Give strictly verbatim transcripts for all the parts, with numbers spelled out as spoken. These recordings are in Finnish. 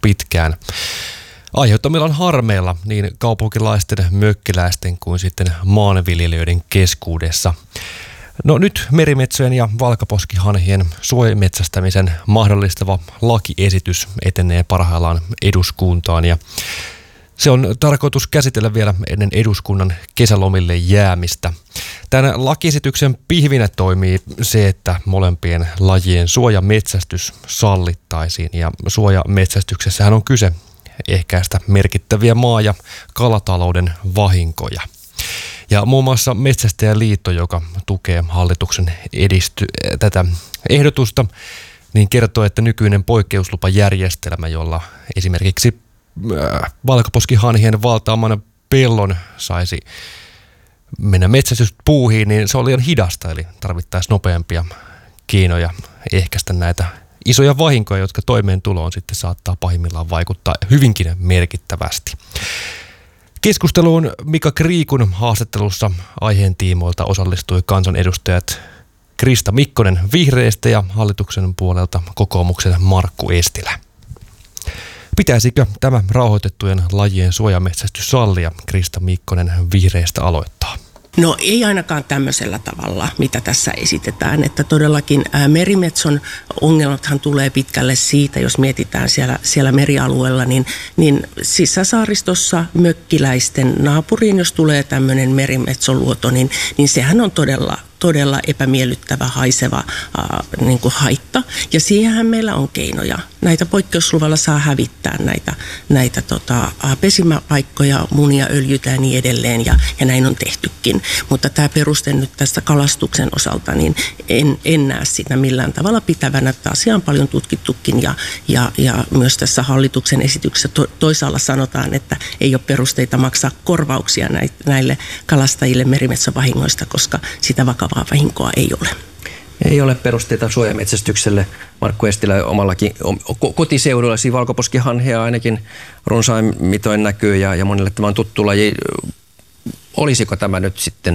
pitkään aiheuttamillaan harmeilla niin kaupunkilaisten, mökkiläisten kuin sitten maanviljelijöiden keskuudessa. No nyt merimetsojen ja valkoposkihanhien suojametsästämisen mahdollistava lakiesitys etenee parhaillaan eduskuntaan ja se on tarkoitus käsitellä vielä ennen eduskunnan kesälomille jäämistä. Tämän lakiesityksen pihvinä toimii se, että molempien lajien suojametsästys sallittaisiin ja suojametsästyksessähän on kyse ehkäistä merkittäviä maa- ja kalatalouden vahinkoja. Ja muun muassa Metsästäjäliitto, joka tukee hallituksen edisty- tätä ehdotusta, niin kertoo, että nykyinen poikkeuslupajärjestelmä, jolla esimerkiksi valkoposkihanhien valtaaman pellon saisi mennä metsästyspuuhiin, niin se on liian hidasta, eli tarvittaisiin nopeampia keinoja ehkäistä näitä isoja vahinkoja, jotka toimeentuloon sitten saattaa pahimmillaan vaikuttaa hyvinkin merkittävästi. Keskusteluun Mika Kriikun haastattelussa aiheen tiimoilta osallistui kansanedustajat Krista Mikkonen Vihreistä ja hallituksen puolelta kokoomuksen Markku Estilä. Pitäisikö tämä rauhoitettujen lajien suojametsästys sallia? Krista Mikkonen Vihreistä aloittaa. No ei ainakaan tämmöisellä tavalla, mitä tässä esitetään, että todellakin ää, merimetson ongelmathan tulee pitkälle siitä, jos mietitään siellä, siellä merialueella, niin, niin sisäsaaristossa mökkiläisten naapuriin, jos tulee tämmöinen merimetsoluoto, niin, niin sehän on todella todella epämiellyttävä, haiseva äh, niin kuin haitta. Ja siihenhän meillä on keinoja. Näitä poikkeusluvalla saa hävittää näitä, näitä tota, äh, pesimäpaikkoja, munia öljytä ja niin edelleen, ja, ja näin on tehtykin. Mutta tämä peruste nyt tästä kalastuksen osalta, niin en, en näe sitä millään tavalla pitävänä. Tämä asia on paljon tutkittukin, ja, ja, ja myös tässä hallituksen esityksessä to, toisaalla sanotaan, että ei ole perusteita maksaa korvauksia näille kalastajille merimetsovahingoista, koska sitä vakavaa vahinkoa ei ole. Ei ole perusteita suojametsästykselle. Markku Estilä omallakin kotiseudullasi valkoposkihanhea ainakin runsain mitoin näkyy ja, ja monille tämä on tuttu laji. Olisiko tämä nyt sitten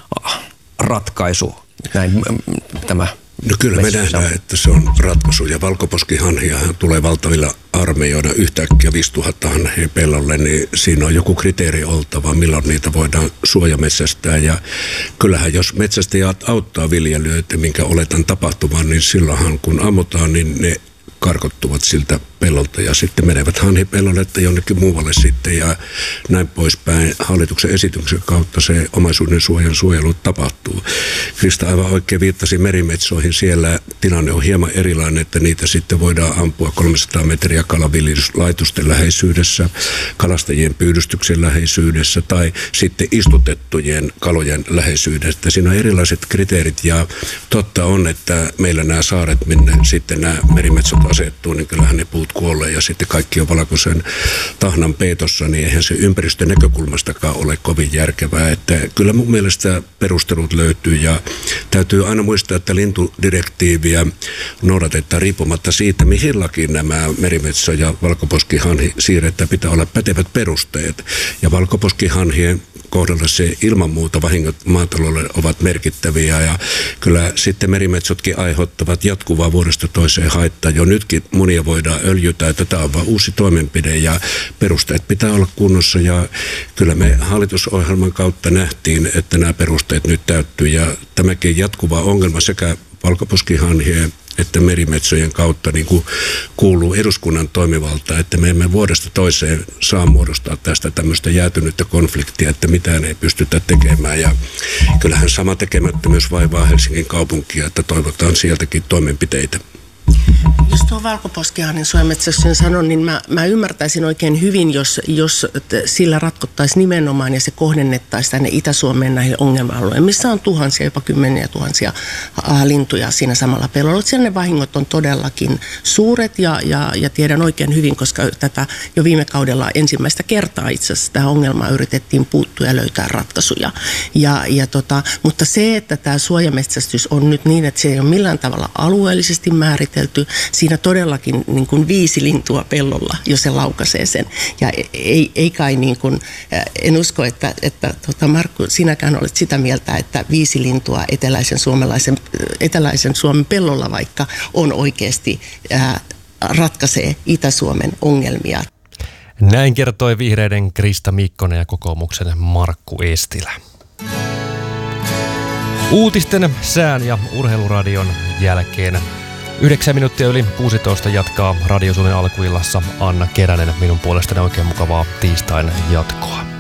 ratkaisu näin tämä? No kyllä me nähdään, että se on ratkaisu ja valkoposkihanhiahan tulee valtavilla armeijoina yhtäkkiä viisituhatta hanhea pellolle, niin siinä on joku kriteeri oltava, milloin niitä voidaan suojametsästää. Ja kyllähän jos metsästäjät auttaa viljelijöitä, minkä oletan tapahtuvan, niin silloinhan kun ammutaan, niin ne karkottuvat siltä pellolta ja sitten menevät hanhipellolle tai jonnekin muualle sitten ja näin poispäin. Hallituksen esityksen kautta se omaisuuden suojan suojelu tapahtuu. Krista aivan oikein viittasi merimetsoihin. Siellä tilanne on hieman erilainen, että niitä sitten voidaan ampua kolmesataa metriä kalaviljelyslaitosten läheisyydessä, kalastajien pyydystyksen läheisyydessä tai sitten istutettujen kalojen läheisyydessä. Siinä on erilaiset kriteerit ja totta on, että meillä nämä saaret, minne sitten nämä merimetsot asettuu, niin kyllähän ne puut kuolee ja sitten kaikki on valkoisen tahnan peitossa, niin eihän se ympäristön näkökulmastakaan ole kovin järkevää. Että kyllä mun mielestä perustelut löytyy ja täytyy aina muistaa, että lintudirektiiviä noudatetaan riippumatta siitä, mihin lakiin nämä merimetso- ja valkoposkihanhi siirretään, pitää olla pätevät perusteet. Ja valkoposkihanhien kohdalla se ilman muuta vahingot maataloudelle ovat merkittäviä ja kyllä sitten merimetsotkin aiheuttavat jatkuvaa vuodesta toiseen haittaa. Jo nytkin munia voidaan öljytä, että tämä on vain uusi toimenpide ja perusteet pitää olla kunnossa ja kyllä me hallitusohjelman kautta nähtiin, että nämä perusteet nyt täyttyy ja tämäkin jatkuva ongelma sekä valkoposkihanhien että merimetsojen kautta niin kuin kuuluu eduskunnan toimivalta, että me emme vuodesta toiseen saa muodostaa tästä tämmöistä jäätynyttä konfliktia, että mitään ei pystytä tekemään. Ja kyllähän sama tekemättömyys vaivaa Helsingin kaupunkia, että toivotaan sieltäkin toimenpiteitä. Jos tuo valkoposkihanhen suojametsästyksen sanon, niin mä, mä ymmärtäisin oikein hyvin, jos, jos sillä ratkottaisiin nimenomaan ja se kohdennettaisiin tänne Itä-Suomeen näihin ongelma-alueille, missä on tuhansia, jopa kymmeniä tuhansia äh, lintuja siinä samalla pellolla. Siellä ne vahingot on todellakin suuret ja, ja, ja tiedän oikein hyvin, koska tätä jo viime kaudella ensimmäistä kertaa itse asiassa tähän ongelmaan yritettiin puuttua ja löytää ratkaisuja. Ja, ja tota, mutta se, että tämä suojametsästys on nyt niin, että se ei ole millään tavalla alueellisesti määritelty, siinä todellakin niin kuin viisi lintua pellolla, jos se laukaisee sen. Ja ei, ei kai niin kuin, en usko, että, että tota Markku, sinäkään olet sitä mieltä, että viisi lintua eteläisen, suomalaisen, eteläisen Suomen pellolla vaikka on oikeasti ää, ratkaisee Itä-Suomen ongelmia. Näin kertoi vihreiden Krista Mikkonen ja kokoomuksen Markku Eestilä. Uutisten, sään ja urheiluradion jälkeen yhdeksän minuuttia yli kuusitoista jatkaa Radio Suomen alkuillassa Anna Keränen. Minun puolestani oikein mukavaa tiistain jatkoa.